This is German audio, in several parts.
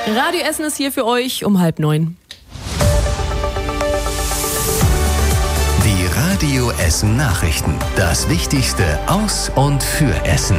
Radio Essen ist hier für euch um 8:30. Die Radio Essen Nachrichten. Das Wichtigste aus und für Essen.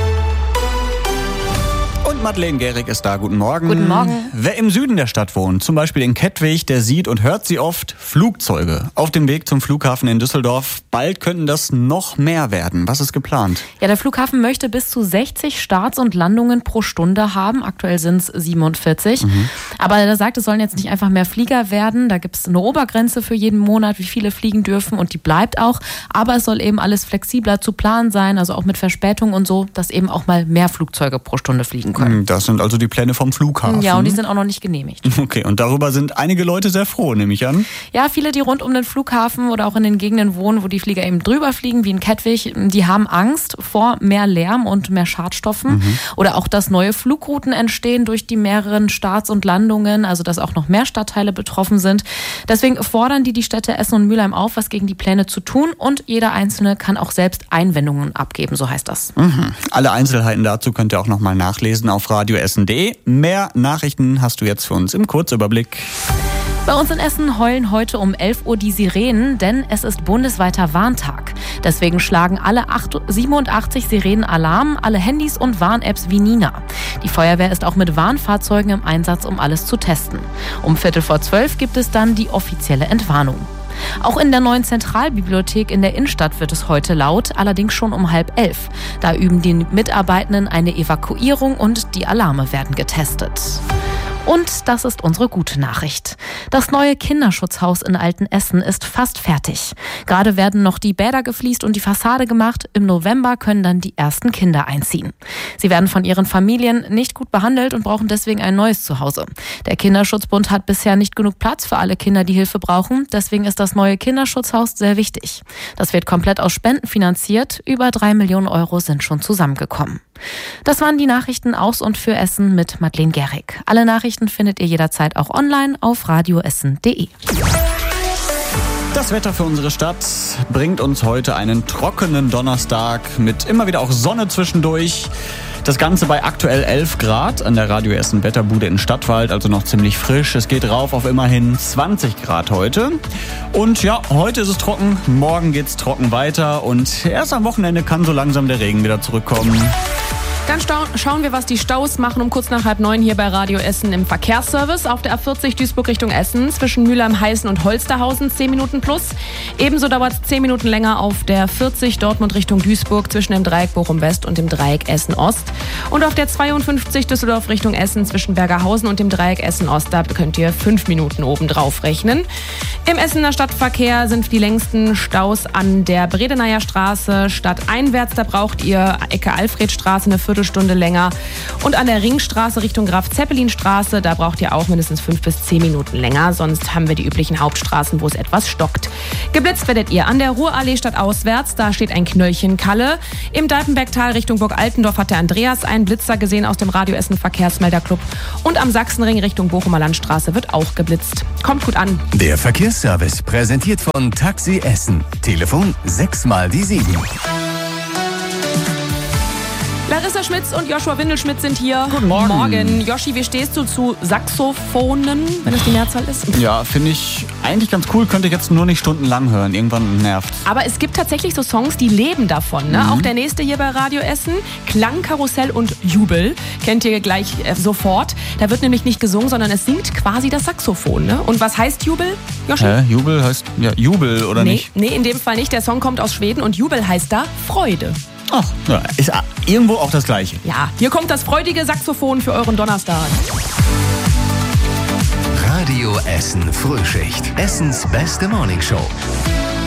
Und Madeleine Gehrig ist da. Guten Morgen. Guten Morgen. Wer im Süden der Stadt wohnt, zum Beispiel in Kettwig, der sieht und hört sie oft Flugzeuge auf dem Weg zum Flughafen in Düsseldorf. Bald könnten das noch mehr werden. Was ist geplant? Ja, der Flughafen möchte bis zu 60 Starts und Landungen pro Stunde haben. Aktuell sind es 47. Aber er sagt, es sollen jetzt nicht einfach mehr Flieger werden. Da gibt es eine Obergrenze für jeden Monat, wie viele fliegen dürfen, und die bleibt auch. Aber es soll eben alles flexibler zu planen sein, also auch mit Verspätung und so, dass eben auch mal mehr Flugzeuge pro Stunde fliegen können. Das sind also die Pläne vom Flughafen. Ja, und die sind auch noch nicht genehmigt. Okay, und darüber sind einige Leute sehr froh, nehme ich an. Ja, viele, die rund um den Flughafen oder auch in den Gegenden wohnen, wo die Flieger eben drüber fliegen, wie in Kettwig, die haben Angst vor mehr Lärm und mehr Schadstoffen. Oder auch, dass neue Flugrouten entstehen durch die mehreren Starts und Landungen, also dass auch noch mehr Stadtteile betroffen sind. Deswegen fordern die Städte Essen und Mülheim auf, was gegen die Pläne zu tun, und jeder Einzelne kann auch selbst Einwendungen abgeben, so heißt das. Alle Einzelheiten dazu könnt ihr auch nochmal nachlesen auf radioessen.de. Mehr Nachrichten hast du jetzt für uns im Kurzüberblick. Bei uns in Essen heulen heute um 11 Uhr die Sirenen, denn es ist bundesweiter Warntag. Deswegen schlagen alle 87 Sirenen Alarm, alle Handys und Warn-Apps wie Nina. Die Feuerwehr ist auch mit Warnfahrzeugen im Einsatz, um alles zu testen. Um 11:15 gibt es dann die offizielle Entwarnung. Auch in der neuen Zentralbibliothek in der Innenstadt wird es heute laut, allerdings schon um 10:30. Da üben die Mitarbeitenden eine Evakuierung und die Alarme werden getestet. Und das ist unsere gute Nachricht. Das neue Kinderschutzhaus in Altenessen ist fast fertig. Gerade werden noch die Bäder gefliest und die Fassade gemacht. Im November können dann die ersten Kinder einziehen. Sie werden von ihren Familien nicht gut behandelt und brauchen deswegen ein neues Zuhause. Der Kinderschutzbund hat bisher nicht genug Platz für alle Kinder, die Hilfe brauchen. Deswegen ist das neue Kinderschutzhaus sehr wichtig. Das wird komplett aus Spenden finanziert. Über 3 Millionen Euro sind schon zusammengekommen. Das waren die Nachrichten aus und für Essen mit Madeleine Gehrig. Alle Nachrichten findet ihr jederzeit auch online auf radioessen.de. Das Wetter für unsere Stadt bringt uns heute einen trockenen Donnerstag mit immer wieder auch Sonne zwischendurch. Das Ganze bei aktuell 11 Grad an der Radio Essen Wetterbude in Stadtwald, also noch ziemlich frisch. Es geht rauf auf immerhin 20 Grad heute. Und ja, heute ist es trocken, morgen geht's trocken weiter und erst am Wochenende kann so langsam der Regen wieder zurückkommen. Dann schauen wir, was die Staus machen um kurz nach 8:30 hier bei Radio Essen im Verkehrsservice. Auf der A40 Duisburg Richtung Essen zwischen Mülheim, Heißen und Holsterhausen 10 Minuten plus. Ebenso dauert es 10 Minuten länger auf der 40 Dortmund Richtung Duisburg zwischen dem Dreieck Bochum West und dem Dreieck Essen Ost. Und auf der 52 Düsseldorf Richtung Essen zwischen Bergerhausen und dem Dreieck Essen Ost, da könnt ihr 5 Minuten obendrauf rechnen. Im Essener Stadtverkehr sind die längsten Staus an der Bredeneier Straße stadteinwärts. Da braucht ihr Ecke Alfredstraße eine Viertelstunde länger. Und an der Ringstraße Richtung Graf-Zeppelin-Straße, da braucht ihr auch mindestens 5 bis 10 Minuten länger. Sonst haben wir die üblichen Hauptstraßen, wo es etwas stockt. Geblitzt werdet ihr an der Ruhrallee stadtauswärts. Da steht ein Knöllchen Kalle. Im Dalpenbergtal Richtung Burg Altendorf hat der Andreas einen Blitzer gesehen aus dem Radio Essen Verkehrsmelderclub. Und am Sachsenring Richtung Bochumer Landstraße wird auch geblitzt. Kommt gut an. Der Verkehrsservice präsentiert von Taxi Essen. Telefon 6x7. Larissa Schmitz und Joshua Windelschmidt sind hier. Guten Morgen. Morgen. Joshi, wie stehst du zu Saxophonen, wenn es die Mehrzahl ist? Ja, finde ich eigentlich ganz cool, könnte ich jetzt nur nicht stundenlang hören. Irgendwann nervt. Aber es gibt tatsächlich so Songs, die leben davon. Ne? Auch der nächste hier bei Radio Essen, Klangkarussell und Jubel, kennt ihr gleich sofort. Da wird nämlich nicht gesungen, sondern es singt quasi das Saxophon. Ne? Und was heißt Jubel, Joshi? Jubel heißt ja Jubel, oder nicht? Nee, in dem Fall nicht. Der Song kommt aus Schweden und Jubel heißt da Freude. Ach, ja, ist irgendwo auch das Gleiche. Ja, hier kommt das freudige Saxophon für euren Donnerstag. Radio Essen Frühschicht. Essens beste Morningshow.